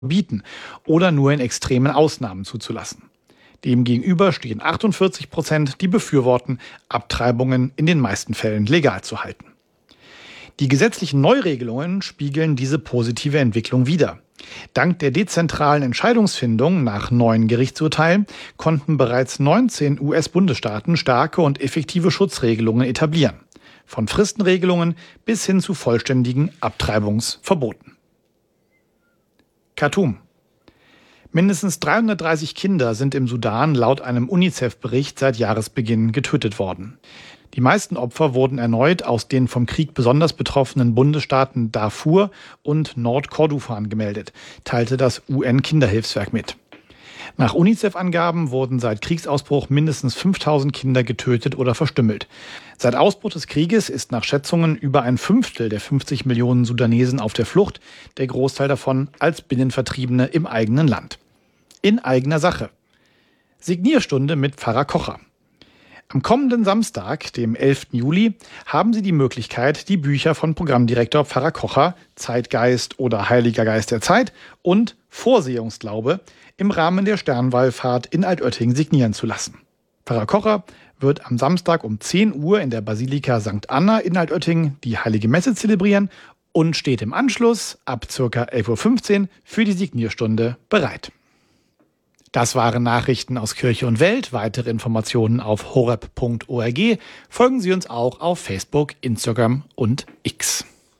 verbieten oder nur in extremen Ausnahmen zuzulassen. Demgegenüber stehen 48%, die befürworten, Abtreibungen in den meisten Fällen legal zu halten. Die gesetzlichen Neuregelungen spiegeln diese positive Entwicklung wider. Dank der dezentralen Entscheidungsfindung nach neuen Gerichtsurteilen konnten bereits 19 US-Bundesstaaten starke und effektive Schutzregelungen etablieren. Von Fristenregelungen bis hin zu vollständigen Abtreibungsverboten. Khartoum. Mindestens 330 Kinder sind im Sudan laut einem UNICEF-Bericht seit Jahresbeginn getötet worden. Die meisten Opfer wurden erneut aus den vom Krieg besonders betroffenen Bundesstaaten Darfur und Nordkordofan gemeldet, teilte das UN-Kinderhilfswerk mit. Nach UNICEF-Angaben wurden seit Kriegsausbruch mindestens 5000 Kinder getötet oder verstümmelt. Seit Ausbruch des Krieges ist nach Schätzungen über ein Fünftel der 50 Millionen Sudanesen auf der Flucht, der Großteil davon als Binnenvertriebene im eigenen Land. In eigener Sache. Signierstunde mit Pfarrer Kocher. Am kommenden Samstag, dem 11. Juli, haben Sie die Möglichkeit, die Bücher von Programmdirektor Pfarrer Kocher, Zeitgeist oder Heiliger Geist der Zeit und Vorsehungsglaube im Rahmen der Sternwallfahrt in Altötting signieren zu lassen. Pfarrer Kocher wird am Samstag um 10 Uhr in der Basilika St. Anna in Altötting die Heilige Messe zelebrieren und steht im Anschluss ab ca. 11.15 Uhr für die Signierstunde bereit. Das waren Nachrichten aus Kirche und Welt. Weitere Informationen auf horeb.org. Folgen Sie uns auch auf Facebook, Instagram und X.